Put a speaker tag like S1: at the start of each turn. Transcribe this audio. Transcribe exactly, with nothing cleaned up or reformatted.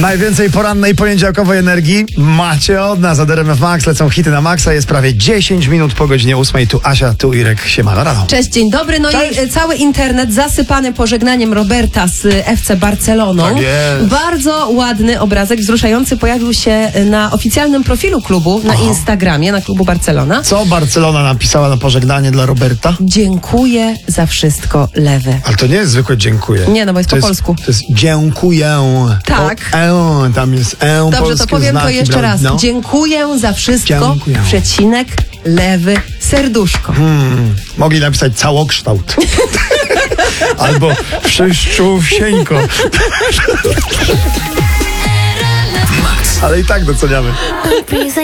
S1: Najwięcej porannej poniedziałkowej energii macie od nas. Od R M F Max lecą hity na maksa. Jest prawie dziesięć minut po godzinie ósmej. Tu Asia, tu Irek. Siemano rano.
S2: Cześć, dzień dobry. No
S1: Cześć.
S2: i e, cały internet zasypany pożegnaniem Roberta z e, F C Barceloną.
S1: Tak jest.
S2: Bardzo ładny obrazek, wzruszający, pojawił się e, na oficjalnym profilu klubu, na
S1: Aha.
S2: Instagramie, na klubu Barcelona.
S1: Co Barcelona napisała na pożegnanie dla Roberta?
S2: Dziękuję za wszystko, Lewy.
S1: Ale to nie jest zwykłe dziękuję.
S2: Nie, no bo jest
S1: to
S2: po polsku.
S1: To jest dziękuję.
S2: Tak.
S1: O, e, tam jest e,
S2: Dobrze,
S1: polskie
S2: to powiem to
S1: znaki,
S2: jeszcze
S1: bla-
S2: raz.
S1: no.
S2: Dziękuję za wszystko,
S1: Dziękuję.
S2: przecinek, Lewy, serduszko.
S1: Hmm, mogli napisać całokształt. Albo przyszczówsieńko. Ale i tak doceniamy.